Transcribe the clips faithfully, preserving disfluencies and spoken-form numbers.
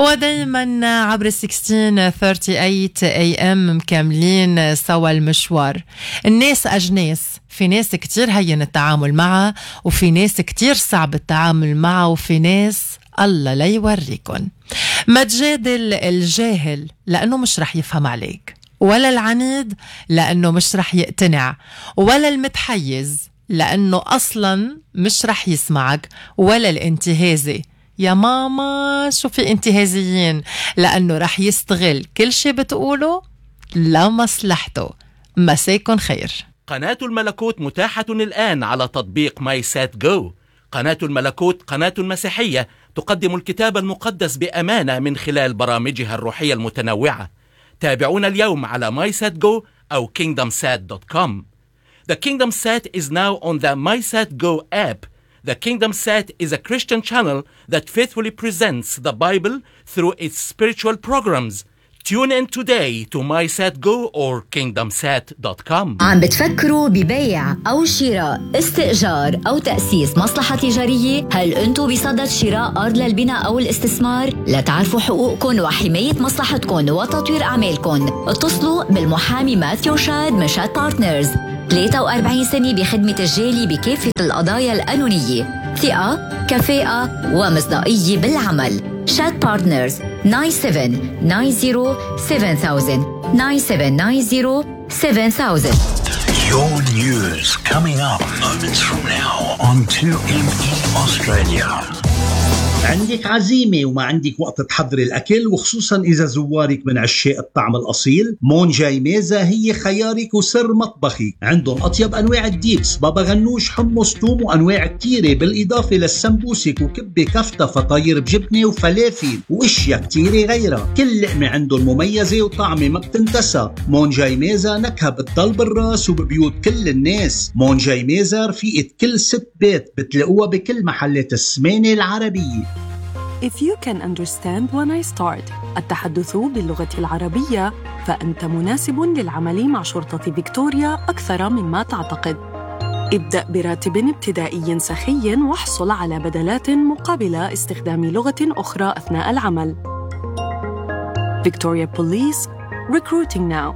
ودايما عبر ستة عشر ثمانية وثلاثين اي ام مكملين سوا المشوار. الناس أجناس، في ناس كتير هين التعامل معها، وفي ناس كتير صعب التعامل معها، وفي ناس الله لا يوريكن. ما تجادل الجاهل لأنه مش رح يفهم عليك، ولا العنيد لأنه مش رح يقتنع، ولا المتحيز لأنه أصلا مش رح يسمعك، ولا الانتهازي. يا ماما شو في انتهازيين، لأنه رح يستغل كل شي بتقوله لمصلحته. مساكن خير. قناة الملكوت متاحة الآن على تطبيق ماي سات جو. قناة الملكوت قناة مسيحية تقدم الكتاب المقدس بأمانة من خلال برامجها الروحية المتنوعة. تابعونا اليوم على ماي سات جو أو كينغدم سات دوت كوم. The Kingdom Sat is now on the MySatGo app. The Kingdom Sat is a Christian channel that faithfully presents the Bible through its spiritual programs. Tune in today to MySatGo or kingdom sat dot com. عم بتفكروا ببيع أو شراء، استئجار أو تأسيس مصلحة تجارية؟ هل أنتوا بصدد شراء أرض للبناء أو الاستثمار؟ لتعرفوا حقوقكم وحماية مصلحتكم وتطوير أعمالكم، اتصلوا بالمحامي ماثيو شاد من شاد بارتنرز. ثلاثة وأربعين سنة بخدمة الجالي بكافة القضايا القانونية، ثقة، كفاءة ومصداقية بالعمل. شاد بارتنرز تسعة سبعة تسعة صفر سبعة ألف تسعة سبعة تسعة صفر سبعة ألف. Your news coming up moments from now on two M E Australia. عندك عزيمة وما عندك وقت تحضري الأكل، وخصوصا إذا زوارك من عشاق الطعم الأصيل، مونجاي ميزة هي خيارك وسر مطبخي. عندهم أطيب أنواع الديبس، بابا غنوش، حمص، توم وأنواع كتيرة، بالإضافة للسمبوسك وكبة كفتة، فطاير بجبنة وفلافل وإشياء كتيرة غيرها. كل لقمة عندهم مميزة وطعمة ما بتنتسى. مونجاي ميزة نكهة بتضل بالراس وببيوت كل الناس. مونجاي ميزة رفيقة كل ست بيت، بتلاقوها بكل محلات السمانة العربية. If you can understand when I start التحدث باللغة العربية، فأنت مناسب للعمل مع شرطة فيكتوريا أكثر مما تعتقد. ابدأ براتب ابتدائي سخي واحصل على بدلات مقابل استخدام لغة أخرى أثناء العمل. Victoria Police, recruiting now.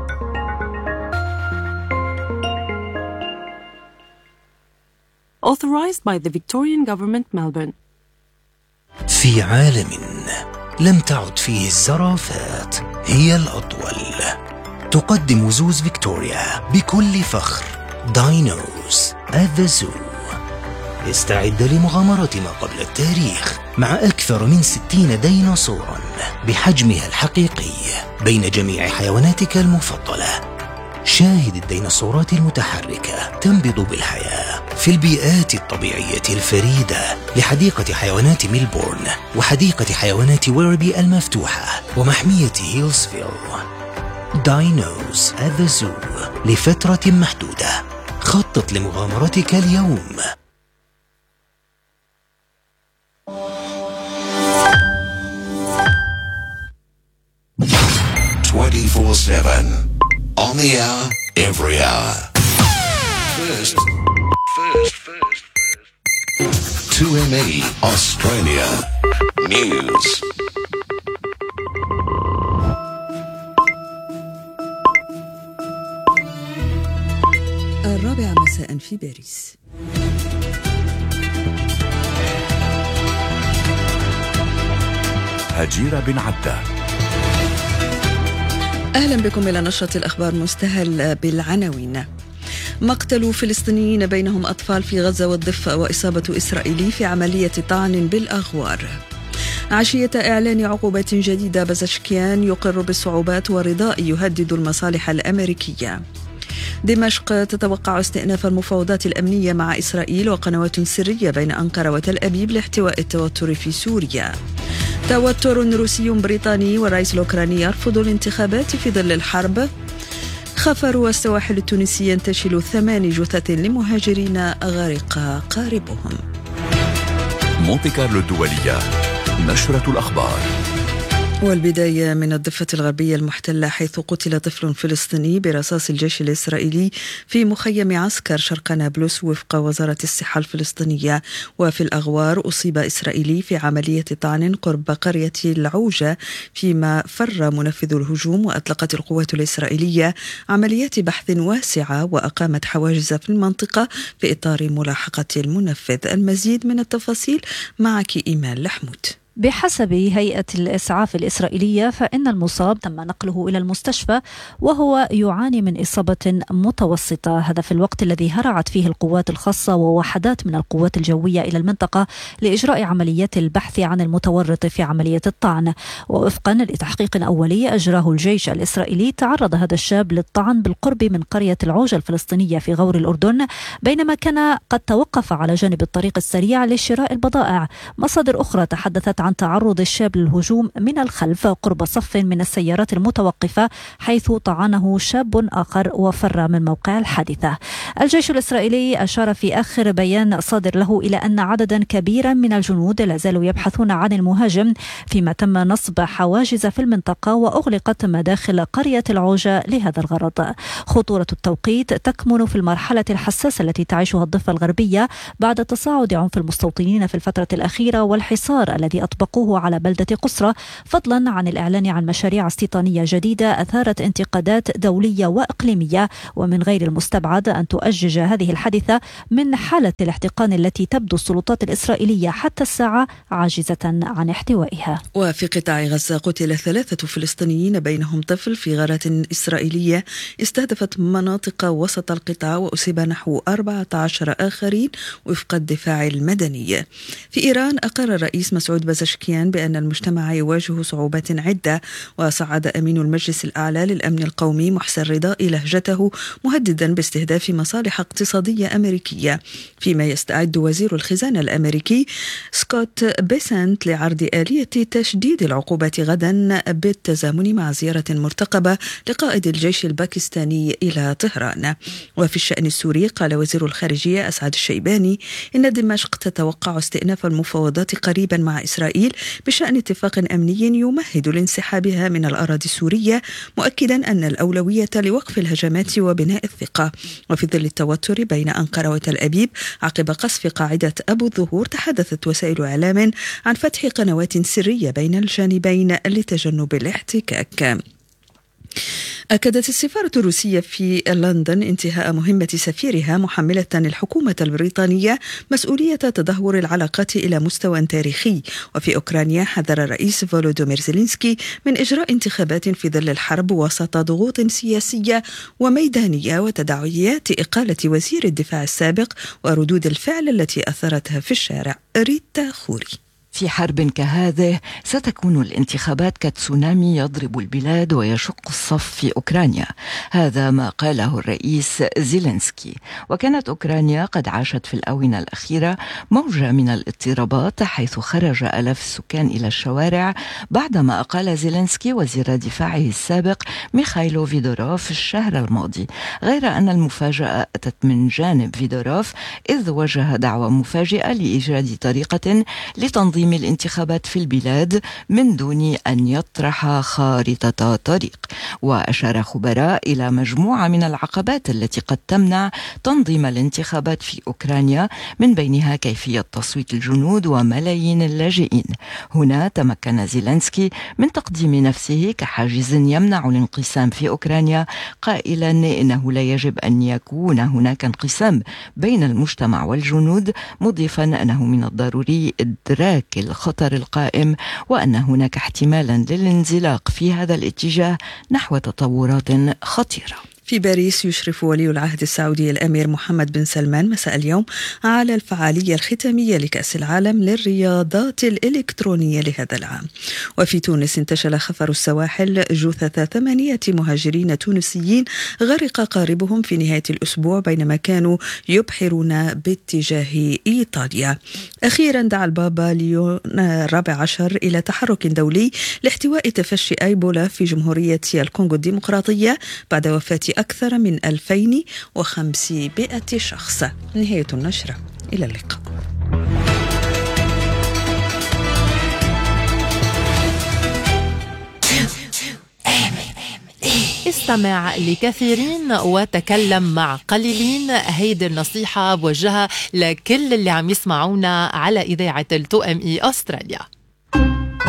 Authorized by the Victorian Government, Melbourne. في عالم لم تعد فيه الزرافات هي الأطول، تقدم زوز فيكتوريا بكل فخر داينوز at the Zoo. استعد لمغامرة ما قبل التاريخ مع أكثر من ستين ديناصوراً بحجمها الحقيقي بين جميع حيواناتك المفضلة. شاهد الديناصورات المتحركة تنبض بالحياة في البيئات الطبيعية الفريدة لحديقة حيوانات ميلبورن وحديقة حيوانات ويربي المفتوحة ومحمية هيلسفيل. داينوز at the Zoo لفترة محدودة. خطط لمغامرتك اليوم. twenty-four seven on the hour, every hour. First, first, first, first. two M E Australia News. الرابعة مساء في باريس. هجيرة بن عدة. أهلا بكم إلى نشرة الأخبار، مستهل بالعناوين. مقتل فلسطينيين بينهم أطفال في غزة والضفة، وإصابة إسرائيلي في عملية طعن بالأغوار. عشية إعلان عقوبات جديدة، بزشكيان يقر بالصعوبات ورضاء يهدد المصالح الأمريكية. دمشق تتوقع استئناف المفاوضات الأمنية مع إسرائيل، وقنوات سرية بين أنقرة وتل أبيب لاحتواء التوتر في سوريا. توتر روسي بريطاني، والرئيس الأوكراني يرفض الانتخابات في ظل الحرب. خفر والسواحل التونسية ينتشل ثمان جثث لمهاجرين غرق قاربهم. مونتي كارلو الدولية، نشرة الأخبار. والبداية من الضفة الغربية المحتلة، حيث قتل طفل فلسطيني برصاص الجيش الإسرائيلي في مخيم عسكر شرق نابلس وفق وزارة الصحة الفلسطينية. وفي الأغوار أصيب إسرائيلي في عملية طعن قرب قرية العوجة، فيما فر منفذ الهجوم. وأطلقت القوات الإسرائيلية عمليات بحث واسعة وأقامت حواجز في المنطقة في إطار ملاحقة المنفذ. المزيد من التفاصيل معك إيمان لحمود. بحسب هيئة الإسعاف الإسرائيلية فإن المصاب تم نقله إلى المستشفى وهو يعاني من إصابة متوسطة، هذا في الوقت الذي هرعت فيه القوات الخاصة ووحدات من القوات الجوية إلى المنطقة لإجراء عمليات البحث عن المتورط في عملية الطعن. ووفقا لتحقيق أولي أجراه الجيش الإسرائيلي، تعرض هذا الشاب للطعن بالقرب من قرية العوجة الفلسطينية في غور الأردن، بينما كان قد توقف على جانب الطريق السريع لشراء البضائع. مصادر أخرى تحدثت عن تعرض الشاب للهجوم من الخلف قرب صف من السيارات المتوقفة، حيث طعنه شاب آخر وفر من موقع الحادثة. الجيش الإسرائيلي أشار في آخر بيان صادر له إلى أن عددا كبيرا من الجنود لا زالوا يبحثون عن المهاجم، فيما تم نصب حواجز في المنطقة وأغلقت مداخل قرية العوجة لهذا الغرض. خطورة التوقيت تكمن في المرحلة الحساسة التي تعيشها الضفة الغربية بعد تصاعد عنف المستوطنين في الفترة الأخيرة والحصار الذي أطبقوه على بلدة قسرة، فضلا عن الإعلان عن مشاريع استيطانية جديدة أثارت انتقادات دولية وإقليمية. ومن غير المستبعد أن تؤجج هذه الحادثة من حالة الاحتقان التي تبدو السلطات الإسرائيلية حتى الساعة عاجزة عن احتوائها. وفي قطاع غزة قتل ثلاثة فلسطينيين بينهم طفل في غارة إسرائيلية استهدفت مناطق وسط القطاع، وأصيب نحو أربعة عشر آخرين وفق الدفاع المدني. في إيران أقر الرئيس مسعود بزشكيان بأن المجتمع يواجه صعوبات عدة، وصعد أمين المجلس الأعلى للأمن القومي محسن رضائي لهجته مهددا باستهداف مصالح اقتصادية أمريكية، فيما يستعد وزير الخزانة الأمريكي سكوت بيسنت لعرض آلية تشديد العقوبات غدا بالتزامن مع زيارة مرتقبة لقائد الجيش الباكستاني إلى طهران. وفي الشأن السوري قال وزير الخارجية أسعد الشيباني إن دمشق تتوقع استئناف المفاوضات قريبا مع إسرائيل بشأن اتفاق أمني يمهد لانسحابها من الأراضي السورية، مؤكدا أن الأولوية لوقف الهجمات وبناء الثقة. وفي ظل التوتر بين أنقرة وتل أبيب عقب قصف قاعدة أبو الظهور، تحدثت وسائل إعلام عن فتح قنوات سرية بين الجانبين لتجنب الاحتكاك. أكدت السفارة الروسية في لندن انتهاء مهمة سفيرها، محملة الحكومة البريطانية مسؤولية تدهور العلاقات إلى مستوى تاريخي. وفي أوكرانيا حذر الرئيس فولودومير زيلينسكي من إجراء انتخابات في ظل الحرب وسط ضغوط سياسية وميدانية وتداعيات إقالة وزير الدفاع السابق وردود الفعل التي أثرتها في الشارع. ريتا خوري. في حرب كهذه ستكون الانتخابات كتسونامي يضرب البلاد ويشق الصف في أوكرانيا، هذا ما قاله الرئيس زيلينسكي. وكانت أوكرانيا قد عاشت في الآونة الأخيرة موجة من الاضطرابات، حيث خرج آلاف السكان إلى الشوارع بعدما أقال زيلينسكي وزير دفاعه السابق ميخايلو فيدوروف الشهر الماضي. غير أن المفاجأة أتت من جانب فيدوروف، إذ وجه دعوة مفاجئة لإيجاد طريقة لتنظيم الانتخابات في البلاد من دون أن يطرح خارطة طريق. وأشار خبراء إلى مجموعة من العقبات التي قد تمنع تنظيم الانتخابات في أوكرانيا، من بينها كيفية تصويت الجنود وملايين اللاجئين. هنا تمكن زيلينسكي من تقديم نفسه كحاجز يمنع الانقسام في أوكرانيا، قائلا إنه لا يجب أن يكون هناك انقسام بين المجتمع والجنود، مضيفا أنه من الضروري إدراك الخطر القائم وأن هناك احتمالا للانزلاق في هذا الاتجاه نحو تطورات خطيرة. في باريس يشرف ولي العهد السعودي الأمير محمد بن سلمان مساء اليوم على الفعالية الختامية لكأس العالم للرياضات الإلكترونية لهذا العام. وفي تونس انتشل خفر السواحل جثث ثمانية مهاجرين تونسيين غرق قاربهم في نهاية الأسبوع بينما كانوا يبحرون باتجاه إيطاليا. أخيرا دعا البابا ليون الرابع عشر إلى تحرك دولي لاحتواء تفشي أيبولا في جمهورية الكونغو الديمقراطية بعد وفاة أكثر من ألفين وخمسمائة شخص. نهاية النشرة، إلى اللقاء. استمع لكثيرين وتكلم مع قليلين. هيدي النصيحة بوجهها لكل اللي عم يسمعونا على إذاعة التو ام اي أستراليا.